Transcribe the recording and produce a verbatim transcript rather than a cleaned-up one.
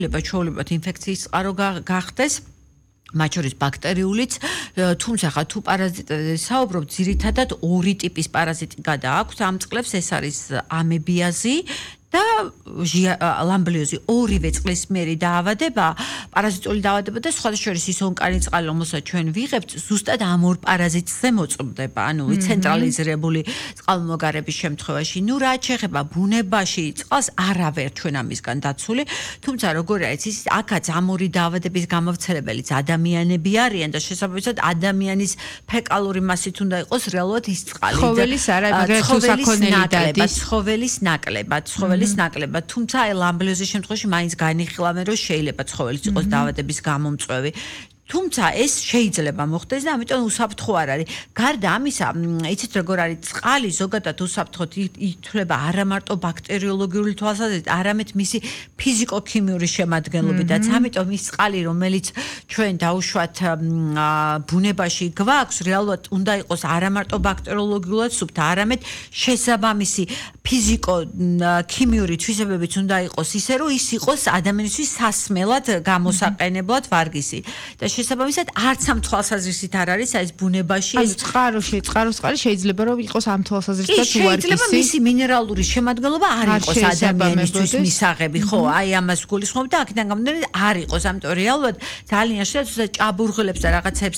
ჩვეულებრივად ინფექციის წყარო გახდეს მათ შორის ბაქტერიულიც, თუმცა ხა თუ პარაზიტებზე საუბრობთ, ძირითადად ორი ტიპის პარაზიტი გადააქვთ ამ წყლებს, ეს არის ამებიაზი და ლამბლიოზი ორივე წყლისმიერი დაავადება, პარაზიტული დაავადება და სხვადასხვა შორის ის ონკანი წყალი, რომელსაც ჩვენ ვიღებთ, ზუსტად ამ ორ პარაზიტზე მოწმდება, ანუ ცენტრალიზირებული წყალმომაგარების შემთხვევაში. ნუ რაც შეეხება ბუნებაში წყალს არავერ ჩვენ ამისგან დაცული, თუმცა როგორ არის ის აქაც ამ ორი დაავადების გამავრცელებელიც ადამიანები არიან და შესაბამისად ადამიანის ფეკალური მასით უნდა იყოს რეალურად ის წყალი. ცხოველის არა, მაგრამ საკონელი დადის. ცხოველის ნაკლებად, ცხოველის ნაკლებად, თუმცა აი ლამბლიოზის შემთხვევაში მაინც განიხილავენ, რომ შეიძლება ცხოველის იყოს დაავადების გამომწვევი. თუმცა ეს შეიძლება მოხდეს და ამიტომ უსაფრთხო არ არის. გარდა ამისა, იცით როგორ არის წყალი ზოგადად უსაფრთხოდ ითვლება არა მარტო ბაქტერიოლოგიური თვალსაზრისით, არამედ მისი ფიზიკო-ქიმიური შემადგენლობითაც. ამიტომ ის წყალი, რომელიც ჩვენ დაუშვათ ბუნებაში გვაქვს, რეალურად უნდა იყოს არა მარტო ბაქტერიოლოგიურად სუფთა, არამედ შესაბამისი ფიზიკო-ქიმიური თვისებებიც უნდა იყოს ისე, რომ ის იყოს ადამიანისთვის სასმელად გამოსაყენებლად ვარგისი. და შესაბამისად არც ამ თვალსაზრისით არ არის აი ეს ბუნებაში ეს წყაროში წყაროს წყალი შეიძლება რომ იყოს ამ თვალსაზრისით უარგისი. შეიძლება მისი მინერალური შემადგენლობა არ იყოს ადამიანისთვის მისაღები, ხო? აი ამას გულისხმობ და აქედან გამომდინარე არ იყოს, ამიტომ რეალურად ძალიან შეიძლება ჭაბურღილებს და რაღაცებს